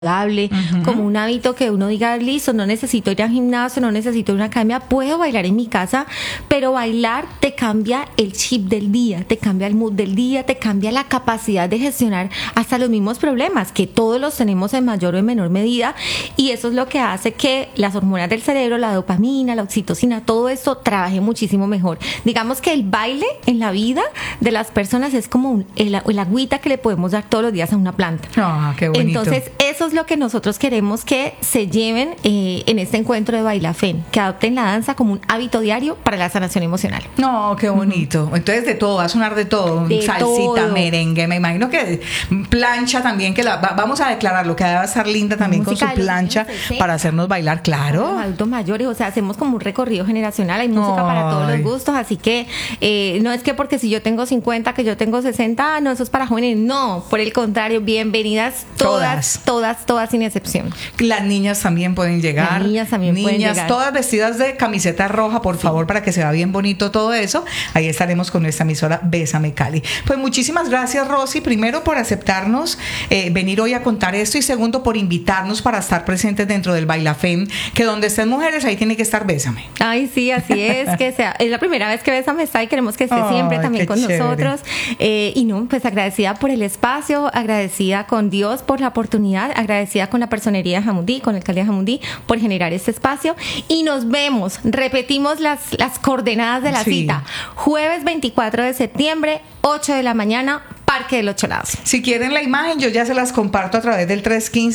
saludable, como un hábito que uno diga, listo, no necesito ir al gimnasio, no necesito ir a una academia, puedo bailar en mi casa, pero bailar te cambia el chip del día, te cambia el mood del día, te cambia la capacidad de gestionar hasta los mismos problemas, que todos los tenemos en mayor o en menor medida, y eso es lo que hace que las hormonas del cerebro, la dopamina, la oxitocina, todo esto trabaje muchísimo mejor. Digamos que el baile en la vida de las personas es como el agüita que le podemos dar todos los días a una planta. Ah, qué bonito. Entonces, eso es lo que nosotros queremos que se lleven en este encuentro de Bailafen, que adopten la danza como un hábito diario para la sanación emocional. No, qué bonito. Entonces, de todo, va a sonar de todo. De salsita, todo. merengue, me imagino que plancha también, que vamos a declararlo, que va a estar linda también Música con su de los plancha años 60. para hacernos bailar, claro. Los adultos mayores, o sea, hacemos como un recorrido generacional, hay música para todos los Ay. gustos, así que no es que porque si yo tengo 50, que yo tengo 60, no, eso es para jóvenes, no, por el contrario, bienvenidas todas sin excepción. Las niñas también pueden llegar. Las niñas también pueden llegar. Todas vestidas de camiseta roja, por favor, para que se vea bien bonito todo eso. Ahí estaremos con nuestra emisora Bésame Cali. Pues muchísimas gracias, Rosy, primero por aceptarnos venir hoy a contar esto, y segundo por invitarnos para estar presentes dentro del Bailafen, que donde estén mujeres, ahí tiene que estar Bésame. Ay, sí, así es, es la primera vez que Bésame está y queremos que esté siempre también con chévere. nosotros. Y no, pues agradecida por el espacio, agradecida con Dios por la oportunidad, agradecida con la personería de Jamundí, con la alcaldía de Jamundí por generar este espacio. Y nos vemos, repetimos las coordenadas de la cita. Jueves 24 de septiembre, 8 de la mañana, Parque de los Cholados. Si quieren la imagen, yo ya se las comparto a través del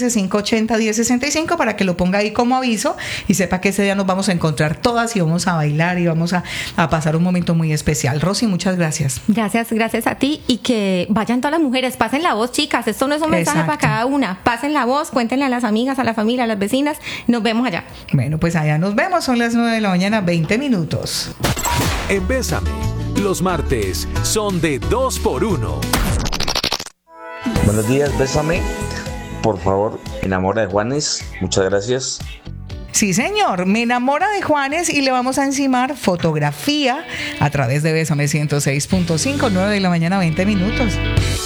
315-580-1065 para que lo ponga ahí como aviso y sepa que ese día nos vamos a encontrar todas y vamos a bailar y vamos a pasar un momento muy especial. Rosy, muchas gracias. Gracias a ti, y que vayan todas las mujeres, pasen la voz, chicas, esto no es un mensaje para cada una, pasen la voz, cuéntenle a las amigas, a la familia, a las vecinas, nos vemos allá. Bueno, pues allá nos vemos, son las 9 de la mañana, 20 minutos. En Bésame, los martes son de 2x1. Buenos días, Bésame. Por favor, enamora de Juanes. Muchas gracias. Sí, señor, me enamora de Juanes y le vamos a encimar fotografía a través de Bésame 106.5, 9 de la mañana, 20 minutos.